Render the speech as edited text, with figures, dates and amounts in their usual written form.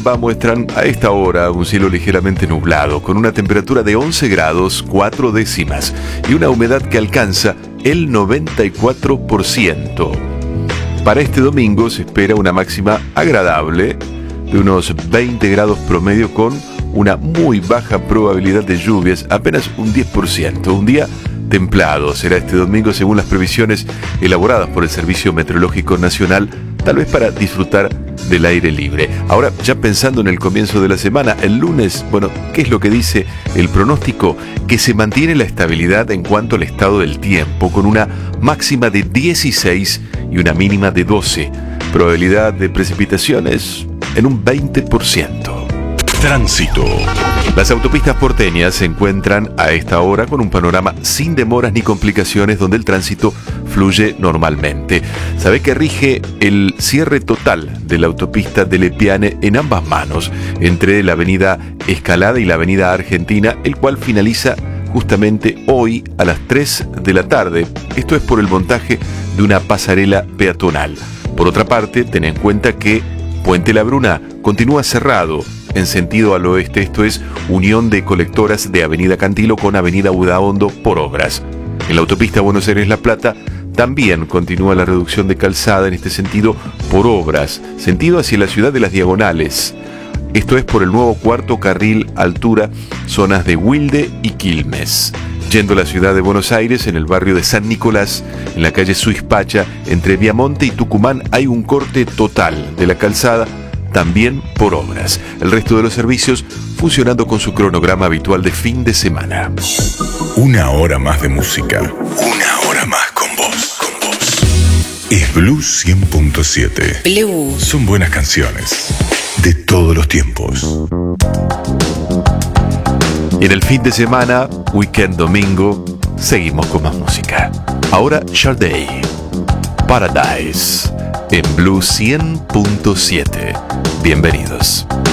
Cochabamba muestran a esta hora un cielo ligeramente nublado, con una temperatura de 11 grados 4 décimas y una humedad que alcanza el 94%. Para este domingo se espera una máxima agradable de unos 20 grados promedio con una muy baja probabilidad de lluvias, apenas un 10%. Un día templado será este domingo según las previsiones elaboradas por el Servicio Meteorológico Nacional, tal vez para disfrutar del aire libre. Ahora, ya pensando en el comienzo de la semana, el lunes, bueno, ¿qué es lo que dice el pronóstico? Que se mantiene la estabilidad en cuanto al estado del tiempo, con una máxima de 16 y una mínima de 12. Probabilidad de precipitaciones en un 20%. Tránsito. Las autopistas porteñas se encuentran a esta hora con un panorama sin demoras ni complicaciones donde el tránsito fluye normalmente. Sabe que rige el cierre total de la autopista de Lepiane en ambas manos, entre la avenida Escalada y la avenida Argentina, el cual finaliza justamente hoy a las 3 de la tarde. Esto es por el montaje de una pasarela peatonal. Por otra parte, ten en cuenta que Puente La Bruna continúa cerrado en sentido al oeste, esto es unión de colectoras de Avenida Cantilo con Avenida Udaondo por obras. En la autopista Buenos Aires-La Plata también continúa la reducción de calzada en este sentido por obras, sentido hacia la ciudad de Las Diagonales. Esto es por el nuevo cuarto carril altura, zonas de Wilde y Quilmes. Yendo a la ciudad de Buenos Aires, en el barrio de San Nicolás, en la calle Suispacha, entre Viamonte y Tucumán, hay un corte total de la calzada, también por obras. El resto de los servicios funcionando con su cronograma habitual de fin de semana. Una hora más de música. Una hora más con vos. Es Blues 100.7. Blues. Son buenas canciones de todos los tiempos. Y en el fin de semana, weekend domingo, seguimos con más música. Ahora Sade, Paradise, en Blues 100.7. Bienvenidos.